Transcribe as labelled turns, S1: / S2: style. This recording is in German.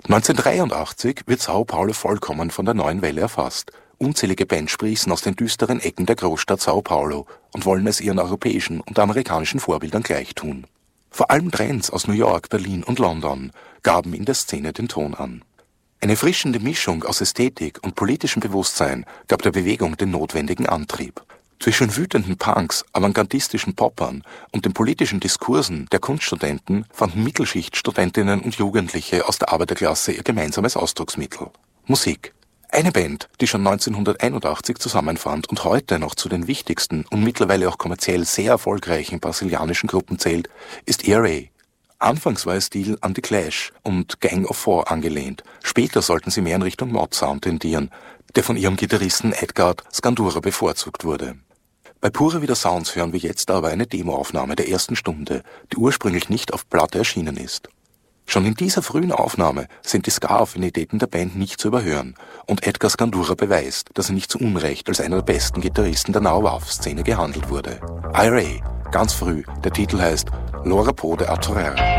S1: 1983 wird Sao Paulo vollkommen von der neuen Welle erfasst. Unzählige Bands sprießen aus den düsteren Ecken der Großstadt Sao Paulo und wollen es ihren europäischen und amerikanischen Vorbildern gleichtun. Vor allem Trends aus New York, Berlin und London gaben in der Szene den Ton an. Eine frischende Mischung aus Ästhetik und politischem Bewusstsein gab der Bewegung den notwendigen Antrieb. Zwischen wütenden Punks, avantgardistischen Poppern und den politischen Diskursen der Kunststudenten fanden Mittelschichtstudentinnen und Jugendliche aus der Arbeiterklasse ihr gemeinsames Ausdrucksmittel: Musik. Eine Band, die schon 1981 zusammenfand und heute noch zu den wichtigsten und mittlerweile auch kommerziell sehr erfolgreichen brasilianischen Gruppen zählt, ist ERA. Anfangs war ihr Stil an The Clash und Gang of Four angelehnt. Später sollten sie mehr in Richtung Mod-Sound tendieren, der von ihrem Gitarristen Edgar Scandura bevorzugt wurde. Bei Pura Vida Sounds hören wir jetzt aber eine Demoaufnahme der ersten Stunde, die ursprünglich nicht auf Platte erschienen ist. Schon in dieser frühen Aufnahme sind die Ska-Affinitäten der Band nicht zu überhören und Edgar Scandura beweist, dass er nicht zu Unrecht als einer der besten Gitarristen der Now-Wave-Szene gehandelt wurde. IRA, ganz früh, der Titel heißt Lora Pode Atorera.